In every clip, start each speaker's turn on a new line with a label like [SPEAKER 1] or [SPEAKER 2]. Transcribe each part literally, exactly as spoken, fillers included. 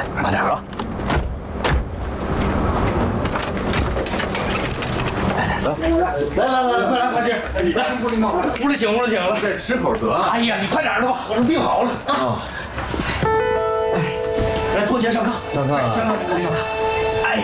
[SPEAKER 1] 来，慢点啊。来来来来，快来快吃！来，屋里冒，屋里请屋里请了，
[SPEAKER 2] 再吃口得了。
[SPEAKER 1] 哎呀，你快点的吧，我这病好了啊。哎，来脱鞋上炕，
[SPEAKER 2] 上炕，
[SPEAKER 1] 上炕，上炕。哎。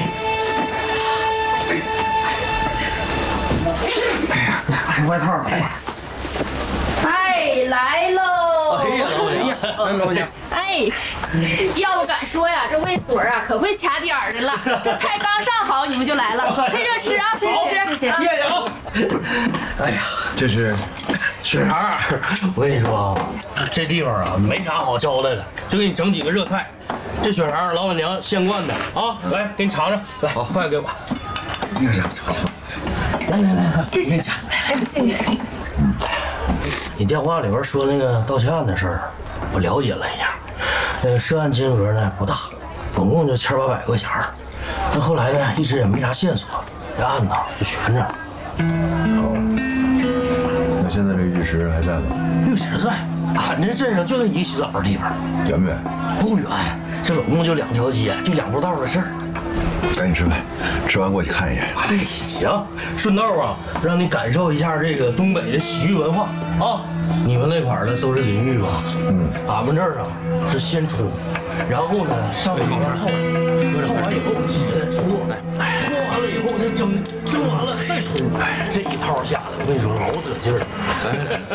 [SPEAKER 1] 哎呀，拿外套吧。
[SPEAKER 3] 哎，来喽！
[SPEAKER 1] 哎呀，老板娘，来老板娘。
[SPEAKER 3] 哎，要不敢说呀，这卫所啊可会卡点儿的了。这菜刚上好，你们就来了，趁热吃啊！谢谢，
[SPEAKER 1] 谢谢，谢谢啊！哎呀，这是雪肠，我跟你说啊，这地方啊没啥好交代的，就给你整几个热菜。这雪肠老板娘现灌的啊，来给你尝尝，来，好，快给我。尝尝尝尝。 来来来来，
[SPEAKER 3] 谢谢，
[SPEAKER 1] 讲，
[SPEAKER 3] 哎，谢谢。
[SPEAKER 1] 你电话里边说那个盗窃案的事儿，我了解了一下。呃，涉案金额呢不大，总共就千八百块钱儿。但后来呢，一直也没啥线索，这案子就悬着。
[SPEAKER 2] 哦，那现在这玉石还在吗？
[SPEAKER 1] 玉石在，俺这镇上就那一个洗澡的地方。
[SPEAKER 2] 远不远？
[SPEAKER 1] 不远，这总共就两条街，就两步道的事儿。
[SPEAKER 2] 赶紧吃饭，吃完过去看一眼。
[SPEAKER 1] 哎，行，顺道啊，让你感受一下这个东北的洗浴文化啊。你们那块儿的都是淋浴吧？嗯，俺们这儿啊是先冲，然后呢上里边泡，泡完以后起来搓，哎，搓完了以后再蒸，蒸完了再冲，哎，这一套下来，我跟你说老得劲儿。